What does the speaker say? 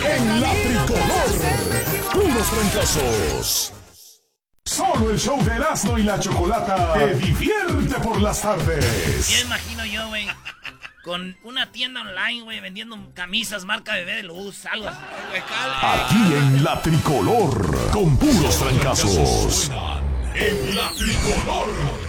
En la tricolor. Puros trancazos. Solo el show de Erasmo y la Chocolata te divierte por las tardes. Ya imagino yo, güey, con una tienda online, güey, vendiendo camisas marca Bebé de Luz, algo así. Aquí en la tricolor, con puros trancazos. En la tricolor.